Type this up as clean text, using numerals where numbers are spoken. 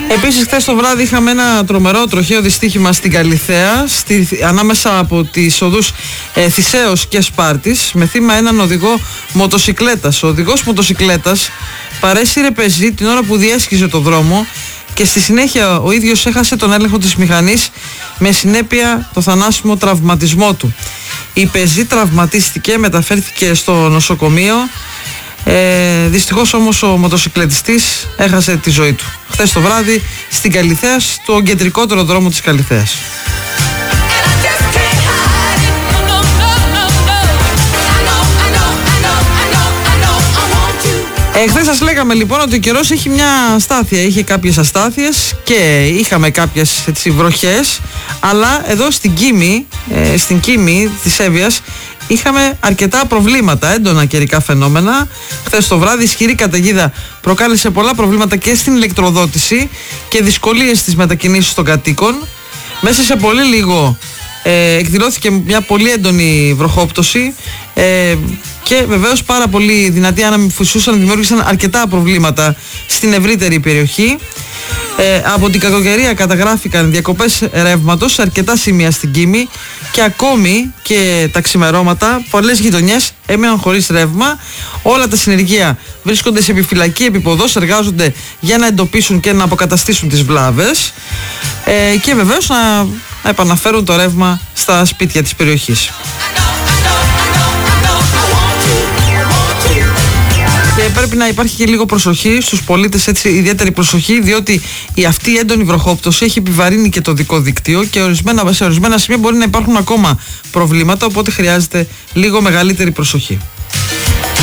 Επίσης, χθες το βράδυ είχαμε ένα τρομερό τροχαίο δυστύχημα στην Καλιθέα, ανάμεσα από τις οδούς Θησέως και Σπάρτης, με θύμα έναν οδηγό μοτοσικλέτας. Ο οδηγός μοτοσικλέτας παρέσυρε πεζή την ώρα που διέσχιζε το δρόμο και στη συνέχεια ο ίδιος έχασε τον έλεγχο της μηχανής, με συνέπεια το θανάσιμο τραυματισμό του. Η πεζή τραυματίστηκε, μεταφέρθηκε στο νοσοκομείο. Δυστυχώς όμως ο μοτοσικλετιστής έχασε τη ζωή του χθες το βράδυ στην Καλιθέα, στο κεντρικότερο δρόμο της Καλιθέας. Χθες σας λέγαμε λοιπόν ότι ο καιρός έχει μια αστάθεια, είχε κάποιες αστάθειες και είχαμε κάποιες βροχές, αλλά εδώ στην Κίμη της Εύβοιας είχαμε αρκετά προβλήματα, έντονα καιρικά φαινόμενα. Χθες το βράδυ ισχυρή καταιγίδα προκάλεσε πολλά προβλήματα και στην ηλεκτροδότηση και δυσκολίες στις μετακινήσεις των κατοίκων. Μέσα σε πολύ λίγο εκδηλώθηκε μια πολύ έντονη βροχόπτωση και βεβαίως πάρα πολύ δυνατοί άνεμοι φυσούσαν, δημιούργησαν αρκετά προβλήματα στην ευρύτερη περιοχή. Από την κακοκαιρία καταγράφηκαν διακοπές ρεύματος σε αρκετά σημεία στην Κίμη και ακόμη και τα ξημερώματα πολλές γειτονιές έμειναν χωρίς ρεύμα. Όλα τα συνεργεία βρίσκονται σε επιφυλακή επίποδος, εργάζονται για να εντοπίσουν και να αποκαταστήσουν τις βλάβες και βεβαίως να επαναφέρουν το ρεύμα στα σπίτια της περιοχής. Και πρέπει να υπάρχει και λίγο προσοχή στους πολίτες, έτσι ιδιαίτερη προσοχή, διότι η αυτή έντονη βροχόπτωση έχει επιβαρύνει και το δικό δίκτυο και σε ορισμένα σημεία μπορεί να υπάρχουν ακόμα προβλήματα, οπότε χρειάζεται λίγο μεγαλύτερη προσοχή.